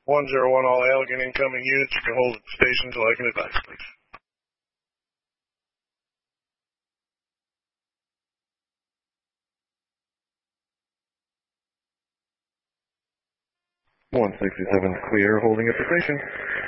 101 all Allegan incoming units. You can hold at the station until I can advise, please. 167 clear, holding at the station.